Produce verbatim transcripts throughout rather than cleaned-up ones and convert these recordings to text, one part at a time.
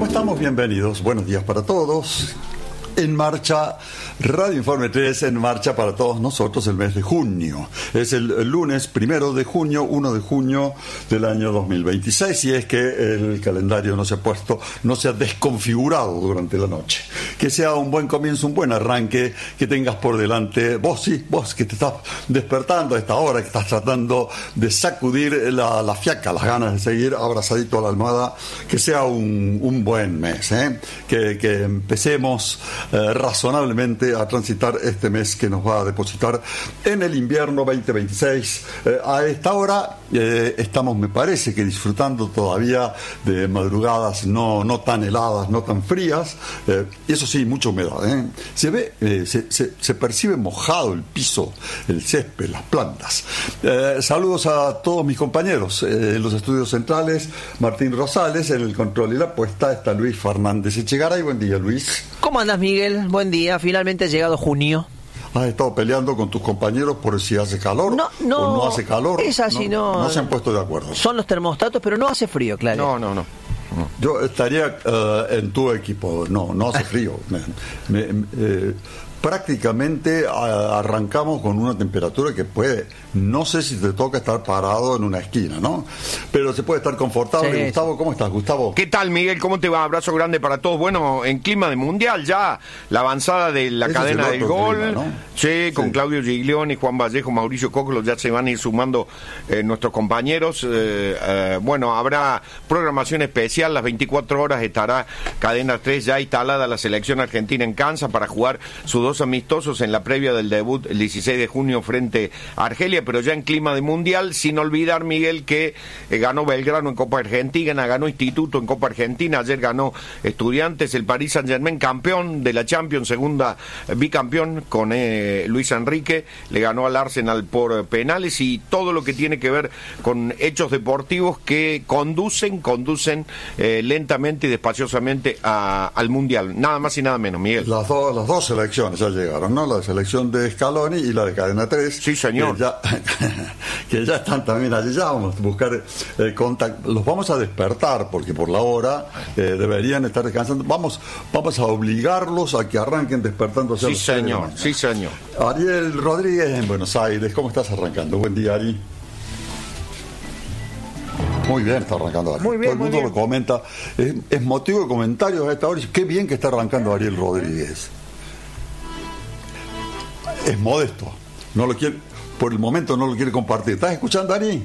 ¿Cómo estamos? Bienvenidos. Buenos días para todos. En marcha, Radio Informe tres, en marcha para todos nosotros el mes de junio. Es el, el lunes primero de junio, uno de junio del año dos mil veintiséis, y es que el calendario no se ha puesto, no se ha desconfigurado durante la noche. Que sea un buen comienzo, un buen arranque, que tengas por delante, vos sí, vos que te estás despertando a esta hora, que estás tratando de sacudir la, la fiaca, las ganas de seguir abrazadito a la almohada, que sea un, un buen mes, ¿eh? que, que empecemos Eh, razonablemente a transitar este mes que nos va a depositar en el invierno veinte veintiséis. Eh, a esta hora eh, estamos, me parece que disfrutando todavía de madrugadas no, no tan heladas, no tan frías, eh, y eso sí, mucha humedad, ¿eh? Se ve, eh, se, se, se percibe mojado el piso, el césped, las plantas. Eh, saludos a todos mis compañeros eh, en los estudios centrales. Martín Rosales en el control y la puesta está Luis Fernández Echegaray. Buen día, Luis. ¿Cómo andas, Miguel? Buen día. Finalmente ha llegado junio. ¿Has estado peleando con tus compañeros por si hace calor no, no, o no hace calor? Es así, no, no. No se han puesto de acuerdo. Son los termostatos, pero no hace frío, claro. No, no, no. Yo estaría uh, en tu equipo. No, no hace frío. me, me, eh, prácticamente a, arrancamos con una temperatura que puede, no sé si te toca estar parado en una esquina, ¿no? Pero se puede estar confortable. Sí, Gustavo, ¿cómo estás, Gustavo? ¿Qué tal, Miguel? ¿Cómo te va? Abrazo grande para todos. Bueno, en clima de mundial ya, la avanzada de la Ese cadena del gol, clima, ¿no? Sí, con sí. Claudio Giglioni, Juan Vallejo, Mauricio Cocolo, ya se van a ir sumando eh, nuestros compañeros. Eh, eh, bueno, habrá programación especial, las veinticuatro horas estará Cadena tres ya instalada la selección argentina en Kansas para jugar sus dos amistosos en la previa del debut el dieciséis de junio frente a Argelia, pero ya en clima de mundial, sin olvidar, Miguel, que eh, ganó Belgrano en Copa Argentina, ganó Instituto en Copa Argentina, ayer ganó Estudiantes, el Paris Saint-Germain, campeón de la Champions, segunda eh, bicampeón con eh, Luis Enrique, le ganó al Arsenal por eh, penales, y todo lo que tiene que ver con hechos deportivos que conducen, conducen eh, lentamente y despaciosamente a, al mundial, nada más y nada menos, Miguel. Las, do, las dos selecciones ya llegaron, ¿no? La selección de Scaloni y la de Cadena tres. Sí, señor. Que ya, que ya están también allí, ya vamos a buscar eh, contacto. Los vamos a despertar, porque por la hora eh, deberían estar descansando. Vamos, vamos a obligarlos a que arranquen despertándose. Sí, señor, sí, señor. Ariel Rodríguez en Buenos Aires, ¿cómo estás arrancando? Buen día, Ari. Muy bien, está arrancando Ariel. Muy bien, todo el mundo lo comenta. Es, es motivo de comentarios a esta hora. Qué bien que está arrancando Ariel Rodríguez. Es modesto. No lo quiere, por el momento no lo quiere compartir. ¿Estás escuchando, Ari?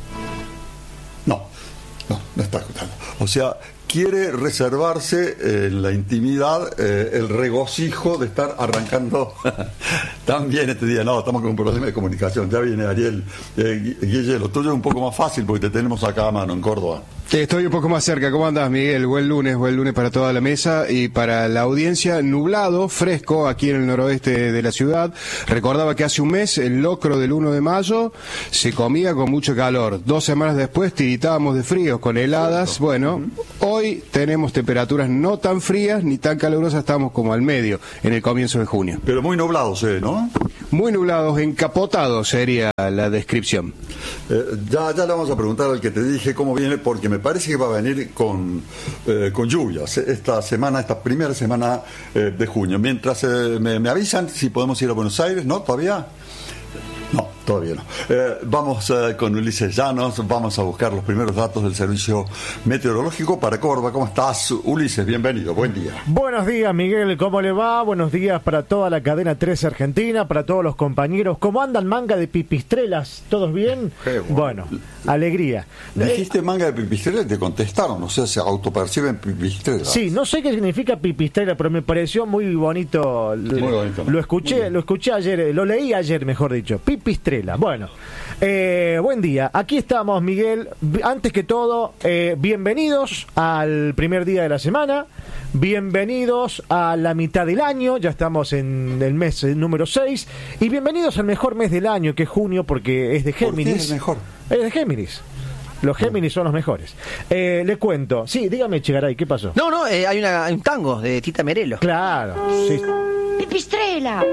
No, no, no está escuchando. O sea, quiere reservarse en la intimidad eh, el regocijo de estar arrancando tan bien este día. No, estamos con un problema de comunicación. Ya viene Ariel. Eh, Guille, lo tuyo es un poco más fácil porque te tenemos acá a mano en Córdoba. Estoy un poco más cerca. ¿Cómo andás, Miguel? Buen lunes, buen lunes para toda la mesa y para la audiencia. Nublado, fresco aquí en el noroeste de la ciudad. Recordaba que hace un mes, el locro del uno de mayo, se comía con mucho calor. Dos semanas después tiritábamos de frío con heladas. Bueno, hoy tenemos temperaturas no tan frías ni tan calurosas, estamos como al medio en el comienzo de junio. Pero muy nublados, ¿eh? ¿No? Muy nublados, encapotados sería la descripción. Eh, ya, ya le vamos a preguntar al que te dije cómo viene, porque me parece que va a venir con, eh, con lluvias esta semana, esta primera semana eh, de junio. Mientras eh, me, me avisan si podemos ir a Buenos Aires, ¿no? ¿Todavía? No, todavía no. Eh, vamos eh, con Ulises Llanos, vamos a buscar los primeros datos del Servicio Meteorológico para Córdoba. ¿Cómo estás, Ulises? Bienvenido, buen día. Buenos días, Miguel, ¿cómo le va? Buenos días para toda la cadena tres Argentina, para todos los compañeros. ¿Cómo andan, manga de pipistrelas? ¿Todos bien? Bueno, bueno, alegría. Dijiste manga de pipistrelas y te contestaron, o sea, se autoperciben pipistrelas. Sí, no sé qué significa pipistrela, pero me pareció muy bonito. Muy bonito, ¿no? Lo escuché, lo escuché ayer, lo leí ayer, mejor dicho. Pipistrela. Bueno, eh, buen día. Aquí estamos, Miguel. Antes que todo, eh, bienvenidos al primer día de la semana. Bienvenidos a la mitad del año. Ya estamos en el mes número seis. Y bienvenidos al mejor mes del año, que es junio, porque es de Géminis. ¿Por qué es el mejor? Es de Géminis. Los Géminis son los mejores. Eh, le cuento. Sí, dígame, Chegaray, ¿qué pasó? No, no, eh, hay, una, hay un tango de Tita Merelo. Claro, sí. Pipistrela,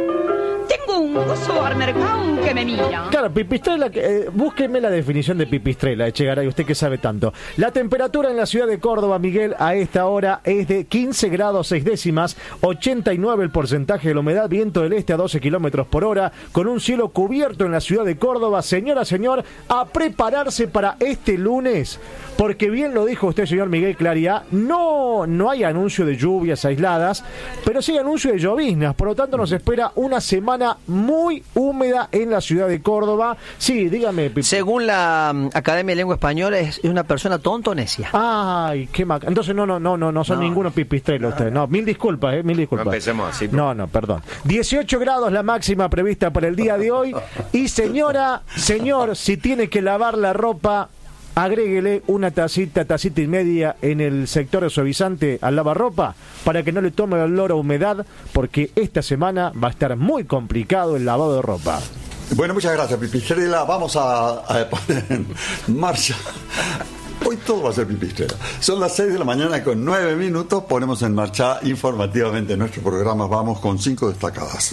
Tengo un supermercado que me mira. Claro, pipistrela, eh, búsqueme la definición de pipistrela, Echegaray, usted que sabe tanto. La temperatura en la ciudad de Córdoba, Miguel, a esta hora es de quince grados seis décimas, ochenta y nueve el porcentaje de la humedad, viento del este a doce kilómetros por hora, con un cielo cubierto en la ciudad de Córdoba. Señora, señor, a prepararse para este lunes, porque bien lo dijo usted, señor Miguel Claridad, no, no hay anuncio de lluvias aisladas, pero sí hay anuncio de lloviznas, por lo tanto nos espera una semana muy húmeda en la ciudad de Córdoba. Sí, dígame, Pipi. Según la um, Academia de Lengua Española, es, es una persona tonta o necia. Ay, qué maca. Entonces no, no, no, no, no son No. ninguno pipistrelo ustedes. No, mil disculpas, eh, mil disculpas. No empecemos así. No, no, perdón. dieciocho grados la máxima prevista para el día de hoy. Y señora, señor, si tiene que lavar la ropa, agréguele una tacita, tacita y media en el sector de suavizante al lavarropa para que no le tome el olor a humedad, porque esta semana va a estar muy complicado el lavado de ropa. Bueno, muchas gracias, Pipistrela. Vamos a, a poner en marcha. Hoy todo va a ser Pipistrela. Son las seis de la mañana con nueve minutos. Ponemos en marcha informativamente nuestro programa. Vamos con cinco destacadas.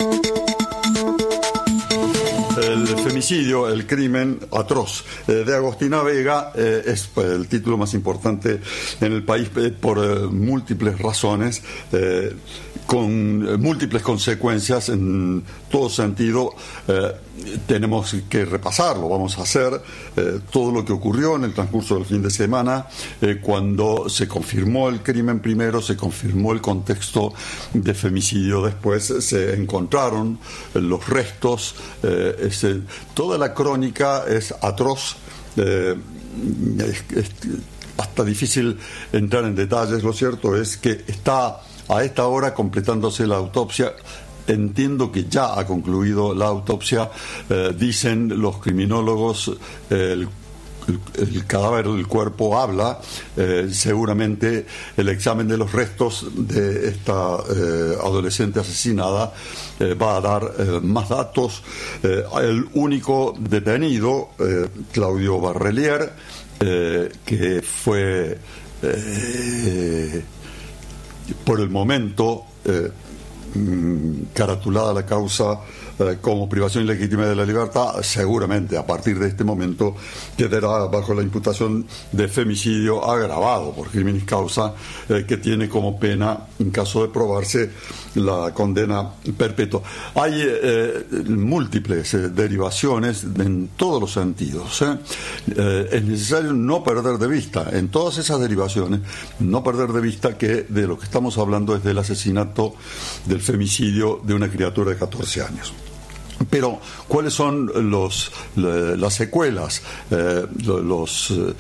El femicidio, el crimen atroz eh, de Agostina Vega eh, es pues, el título más importante en el país eh, por eh, múltiples razones, eh, con eh, múltiples consecuencias en todo sentido. Eh, tenemos que repasarlo, vamos a hacer eh, todo lo que ocurrió en el transcurso del fin de semana, eh, cuando se confirmó el crimen primero, se confirmó el contexto de femicidio después, se encontraron los restos, eh, ese, toda la crónica es atroz, eh, es, es hasta difícil entrar en detalles. Lo cierto es que está a esta hora completándose la autopsia. Entiendo que ya ha concluido la autopsia, eh, dicen los criminólogos, eh, el, el, el cadáver del cuerpo habla, eh, seguramente el examen de los restos de esta eh, adolescente asesinada eh, va a dar eh, más datos. Eh, el único detenido, eh, Claudio Barrelier, eh, que fue eh, por el momento eh, caratulada la causa eh, como privación ilegítima de la libertad, seguramente a partir de este momento quedará bajo la imputación de femicidio agravado por criminis causa, eh, que tiene como pena, en caso de probarse, la condena perpetua. Hay eh, múltiples eh, derivaciones en todos los sentidos. ¿eh? Eh, es necesario no perder de vista, en todas esas derivaciones, no perder de vista que de lo que estamos hablando es del asesinato, del femicidio de una criatura de catorce años. Pero, ¿cuáles son los, le, las secuelas, eh, los, eh,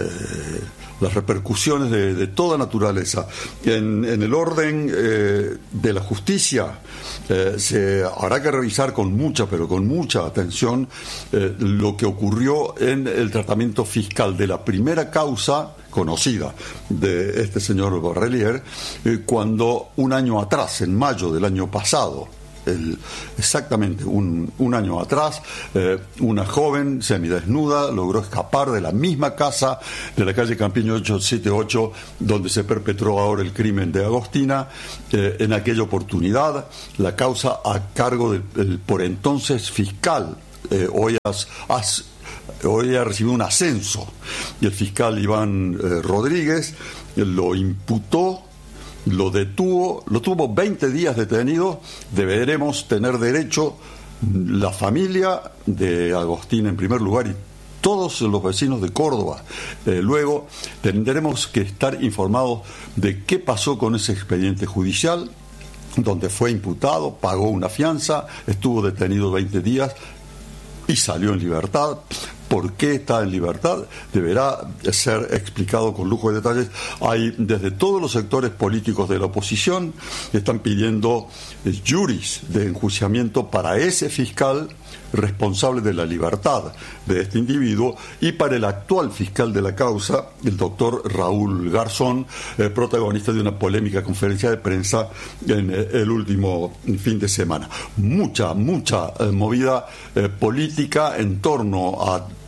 las repercusiones de, de toda naturaleza? En, en el orden eh, de la justicia, eh, se habrá que revisar con mucha, pero con mucha atención, eh, lo que ocurrió en el tratamiento fiscal de la primera causa conocida de este señor Barrelier, eh, cuando un año atrás, en mayo del año pasado, El, exactamente un, un año atrás, eh, una joven semidesnuda logró escapar de la misma casa de la calle Campiño ochocientos setenta y ocho donde se perpetró ahora el crimen de Agostina. Eh, en aquella oportunidad la causa a cargo del, del por entonces fiscal eh, hoy, has, has, hoy ha recibido un ascenso, y el fiscal Iván eh, Rodríguez eh, lo imputó, lo detuvo, lo tuvo veinte días detenido. Deberemos tener derecho, la familia de Agostina en primer lugar y todos los vecinos de Córdoba, eh, luego tendremos que estar informados de qué pasó con ese expediente judicial, donde fue imputado, pagó una fianza, estuvo detenido veinte días y salió en libertad. ¿Por qué está en libertad? Deberá ser explicado con lujo de detalles. Hay desde todos los sectores políticos de la oposición que están pidiendo eh, juris de enjuiciamiento para ese fiscal responsable de la libertad de este individuo y para el actual fiscal de la causa, el doctor Raúl Garzón, eh, protagonista de una polémica conferencia de prensa en eh, el último fin de semana. Mucha, mucha eh, movida eh, política en torno a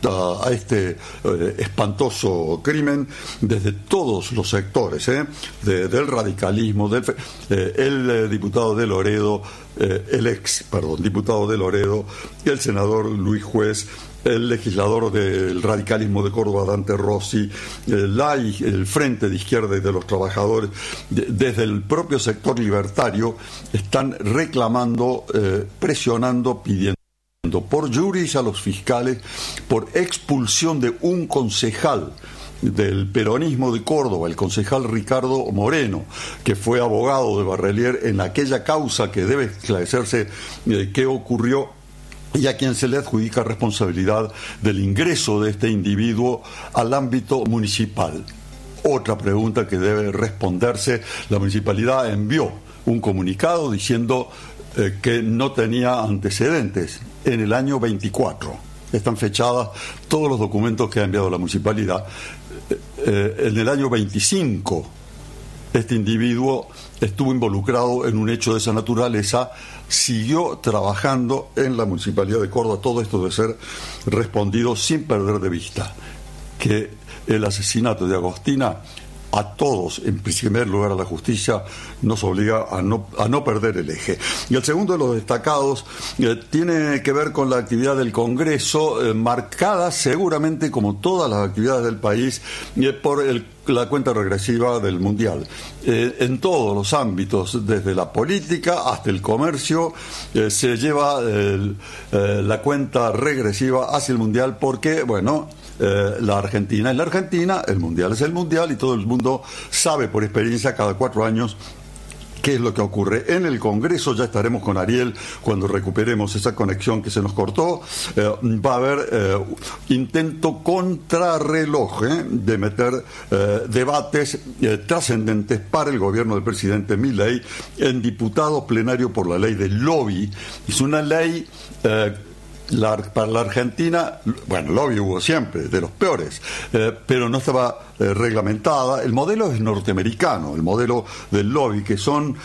a, a este eh, espantoso crimen desde todos los sectores, ¿eh? de, del radicalismo, del, eh, el eh, diputado de Loredo, eh, el ex, perdón, diputado de Loredo, el senador Luis Juez, el legislador del radicalismo de Córdoba, Dante Rossi, el, el Frente de Izquierda y de los Trabajadores, de, desde el propio sector libertario, están reclamando, eh, presionando, pidiendo por juris a los fiscales por expulsión de un concejal del peronismo de Córdoba, el concejal Ricardo Moreno, que fue abogado de Barrelier en aquella causa que debe esclarecerse eh, qué ocurrió, y a quien se le adjudica responsabilidad del ingreso de este individuo al ámbito municipal. Otra pregunta que debe responderse: la municipalidad envió un comunicado diciendo eh, que no tenía antecedentes en el año veinticuatro. Están fechadas todos los documentos que ha enviado la municipalidad. Eh, eh, en el año veinticinco, este individuo estuvo involucrado en un hecho de esa naturaleza, siguió trabajando en la Municipalidad de Córdoba. Todo esto debe ser respondido sin perder de vista que el asesinato de Agostina, a todos, en primer lugar a la justicia, nos obliga a no, a no perder el eje. Y el segundo de los destacados eh, tiene que ver con la actividad del Congreso, eh, marcada seguramente, como todas las actividades del país, eh, por el la cuenta regresiva del Mundial. Eh, en todos los ámbitos, desde la política hasta el comercio, eh, se lleva eh, eh, la cuenta regresiva hacia el Mundial porque, bueno, eh, la Argentina es la Argentina, el Mundial es el Mundial, y todo el mundo sabe por experiencia cada cuatro años qué es lo que ocurre. En el Congreso, ya estaremos con Ariel cuando recuperemos esa conexión que se nos cortó, eh, va a haber eh, intento contrarreloj eh, de meter eh, debates eh, trascendentes para el gobierno del presidente Milei en diputado plenario por la ley del lobby. Es una ley eh, La, para la Argentina, bueno, lobby hubo siempre, de los peores, eh, pero no estaba eh, reglamentada. El modelo es norteamericano, el modelo del lobby, que son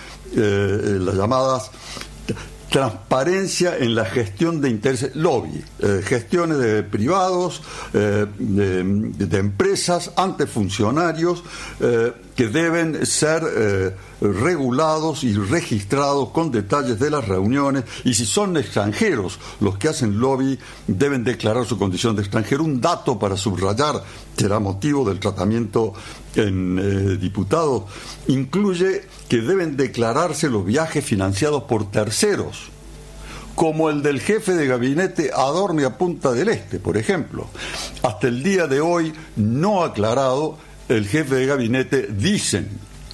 eh, las llamadas transparencia en la gestión de intereses, lobby, eh, gestiones de privados, eh, de, de empresas ante funcionarios eh, que deben ser eh, regulados y registrados con detalles de las reuniones, y si son extranjeros los que hacen lobby deben declarar su condición de extranjero. Un dato para subrayar, será motivo del tratamiento en eh, diputados, incluye que deben declararse los viajes financiados por terceros, como el del jefe de gabinete Adorni a Punta del Este, por ejemplo. Hasta el día de hoy no aclarado, el jefe de gabinete, dicen,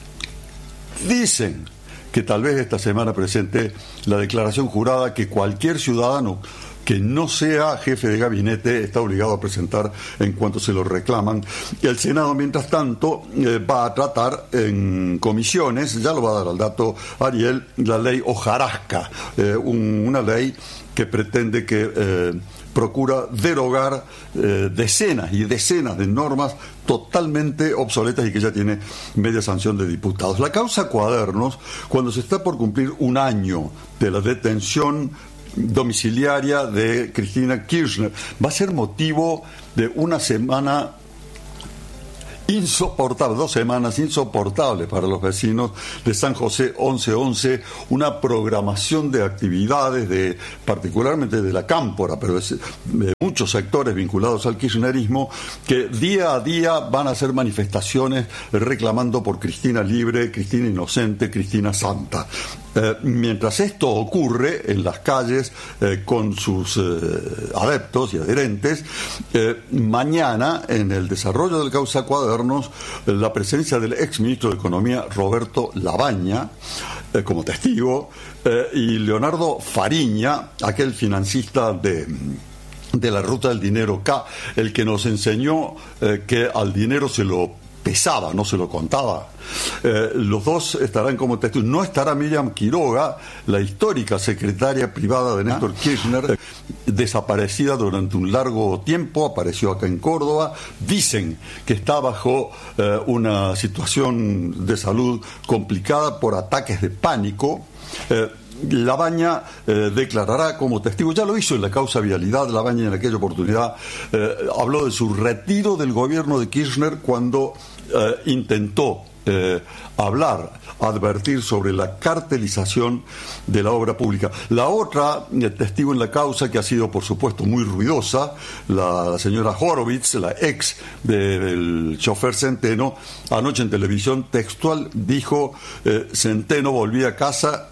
dicen que tal vez esta semana presente la declaración jurada que cualquier ciudadano que no sea jefe de gabinete está obligado a presentar en cuanto se lo reclaman. Y el Senado, mientras tanto, eh, va a tratar en comisiones, ya lo va a dar al dato Ariel, la ley hojarasca, eh, un, una ley que pretende que eh, procura derogar eh, decenas y decenas de normas totalmente obsoletas y que ya tiene media sanción de diputados. La causa Cuadernos, cuando se está por cumplir un año de la detención domiciliaria de Cristina Kirchner, va a ser motivo de una semana insoportable, dos semanas insoportables para los vecinos de San José once once, una programación de actividades, de particularmente de la Cámpora, pero de, de muchos sectores vinculados al kirchnerismo, que día a día van a hacer manifestaciones reclamando por Cristina libre, Cristina inocente, Cristina santa. Eh, mientras esto ocurre en las calles eh, con sus eh, adeptos y adherentes, eh, mañana en el desarrollo del causa Cuadernos, eh, la presencia del ex ministro de Economía Roberto Labaña eh, como testigo, eh, y Leonardo Fariña, aquel financista de de la ruta del dinero K, el que nos enseñó eh, que al dinero se lo pesaba, no se lo contaba. Eh, los dos estarán como testigos. No estará Miriam Quiroga, la histórica secretaria privada de Néstor Kirchner, eh, desaparecida durante un largo tiempo, apareció acá en Córdoba. Dicen que está bajo eh, una situación de salud complicada por ataques de pánico. Eh, Labaña eh, declarará como testigo, ya lo hizo en la causa Vialidad. Labaña en aquella oportunidad eh, habló de su retiro del gobierno de Kirchner cuando eh, intentó eh, hablar, advertir sobre la cartelización de la obra pública. La otra eh, testigo en la causa, que ha sido por supuesto muy ruidosa, la, la señora Horowitz, la ex de, del chofer Centeno, anoche en televisión textual dijo, eh, Centeno volvía a casa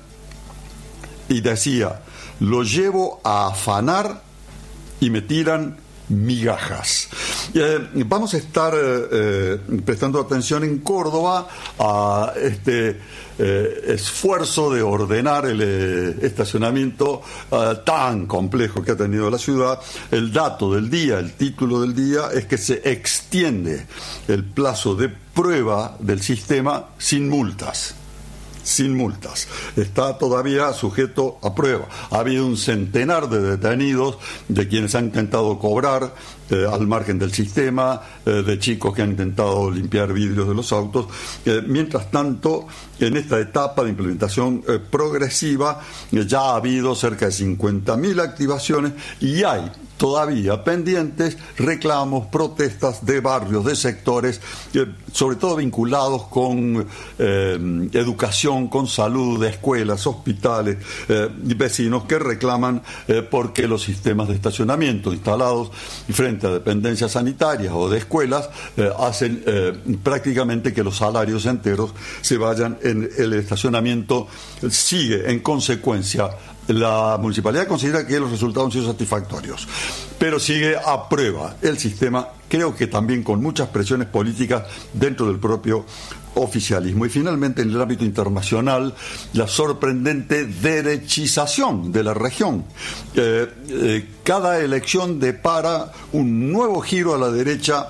y decía, lo llevo a afanar y me tiran migajas. Eh, vamos a estar eh, prestando atención en Córdoba a este eh, esfuerzo de ordenar el eh, estacionamiento eh, tan complejo que ha tenido la ciudad. El dato del día, el título del día es que se extiende el plazo de prueba del sistema sin multas. Sin multas. Está todavía sujeto a prueba. Ha habido un centenar de detenidos de quienes han intentado cobrar eh, al margen del sistema, eh, de chicos que han intentado limpiar vidrios de los autos. Eh, mientras tanto, en esta etapa de implementación eh, progresiva, eh, ya ha habido cerca de cincuenta mil activaciones y hay todavía pendientes reclamos, protestas de barrios, de sectores, eh, sobre todo vinculados con eh, educación, con salud, de escuelas, hospitales, eh, vecinos que reclaman eh, porque los sistemas de estacionamiento instalados frente a dependencias sanitarias o de escuelas eh, hacen eh, prácticamente que los salarios enteros se vayan en el estacionamiento. Sigue en consecuencia. La municipalidad considera que los resultados han sido satisfactorios, pero sigue a prueba el sistema, creo que también con muchas presiones políticas dentro del propio oficialismo. Y finalmente, en el ámbito internacional, la sorprendente derechización de la región. Eh, eh, cada elección depara un nuevo giro a la derecha,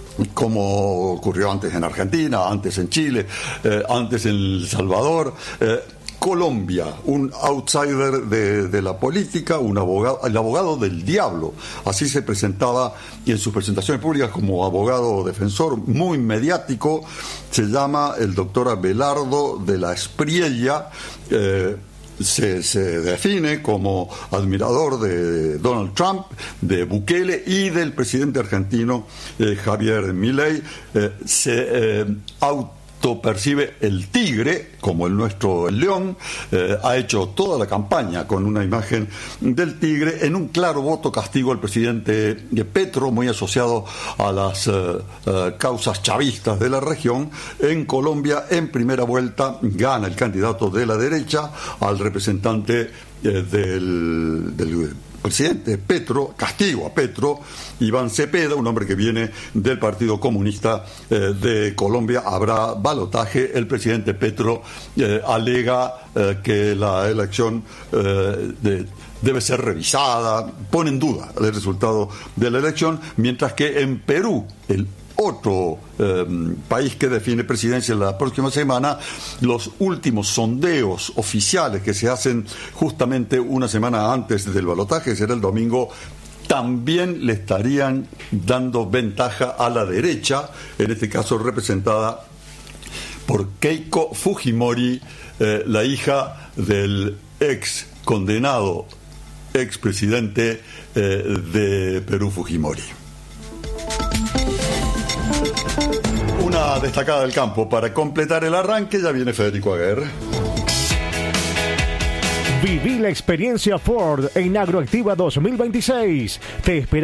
como ocurrió antes en Argentina, antes en Chile, eh, antes en El Salvador. Eh, Colombia, un outsider de, de la política, un abogado, el abogado del diablo, así se presentaba en sus presentaciones públicas como abogado defensor, muy mediático, se llama el doctor Abelardo de la Espriella. eh, Se, se define como admirador de Donald Trump, de Bukele y del presidente argentino eh, Javier Milei. Eh, se eh, auto percibe el tigre como el nuestro el león. Eh, ha hecho toda la campaña con una imagen del tigre, en un claro voto castigo al presidente Petro, muy asociado a las eh, eh, causas chavistas de la región. En Colombia, en primera vuelta, gana el candidato de la derecha al representante eh, del, del presidente Petro, castigo a Petro, Iván Cepeda, un hombre que viene del Partido Comunista eh, de Colombia. Habrá balotaje. El presidente Petro eh, alega eh, que la elección eh, de, debe ser revisada, pone en duda el resultado de la elección, mientras que en Perú, el otro eh, país que define presidencia la próxima semana, los últimos sondeos oficiales que se hacen justamente una semana antes del balotaje, será el domingo, también le estarían dando ventaja a la derecha, en este caso representada por Keiko Fujimori, eh, la hija del ex condenado expresidente eh, de Perú, Fujimori. Una destacada del campo. Para completar el arranque ya viene Federico Aguirre. Viví la experiencia Ford en Agroactiva dos mil veintiséis. Te espera